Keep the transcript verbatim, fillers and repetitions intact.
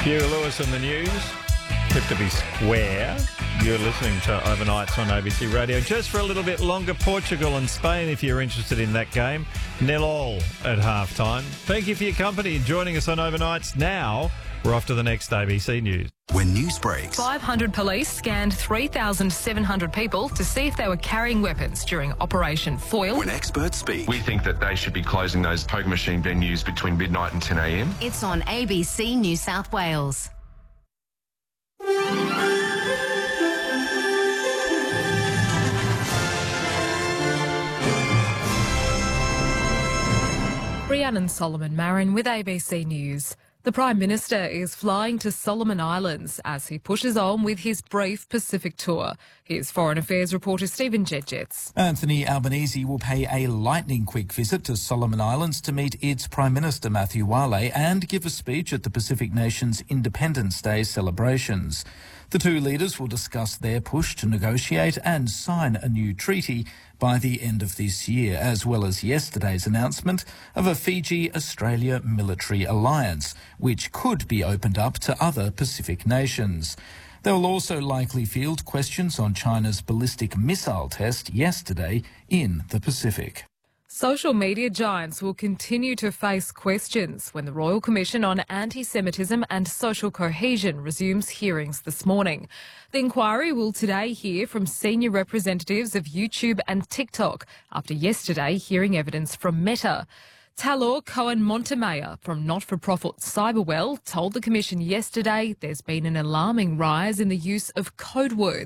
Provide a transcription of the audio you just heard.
Hugh Lewis in the news. Tip to be square. You're listening to Overnights on A B C Radio. Just for a little bit longer, Portugal and Spain, if you're interested in that game. Nil all at halftime. Thank you for your company and joining us on Overnights. Now, we're off to the next A B C News. When news breaks, five hundred police scanned three thousand seven hundred people to see if they were carrying weapons during Operation Foil. When experts speak, we think that they should be closing those poker machine venues between midnight and ten a m. It's on A B C New South Wales. Rhiannon Solomon Marin with A B C News. The Prime Minister is flying to Solomon Islands as he pushes on with his brief Pacific tour. Here's Foreign Affairs reporter Stephen Jedgetts. Anthony Albanese will pay a lightning-quick visit to Solomon Islands to meet its Prime Minister Matthew Wale and give a speech at the Pacific Nations Independence Day celebrations. The two leaders will discuss their push to negotiate and sign a new treaty by the end of this year, as well as yesterday's announcement of a Fiji-Australia military alliance, which could be opened up to other Pacific nations. They will also likely field questions on China's ballistic missile test yesterday in the Pacific. Social media giants will continue to face questions when the Royal Commission on Anti-Semitism and Social Cohesion resumes hearings this morning. The inquiry will today hear from senior representatives of YouTube and TikTok after yesterday hearing evidence from Meta. Talor Cohen-Montemayor from not-for-profit Cyberwell told the Commission yesterday there's been an alarming rise in the use of code words